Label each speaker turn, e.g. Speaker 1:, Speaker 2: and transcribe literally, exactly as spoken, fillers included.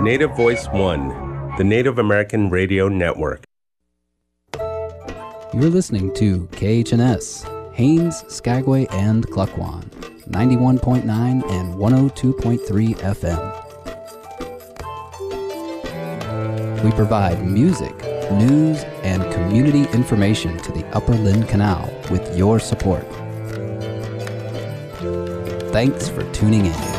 Speaker 1: Native Voice One, the Native American Radio Network.
Speaker 2: You're listening to K H N S, Haines, Skagway, and Klukwan, ninety-one point nine and one oh two point three F M. We provide music, news, and community information to the Upper Lynn Canal with your support. Thanks for tuning in.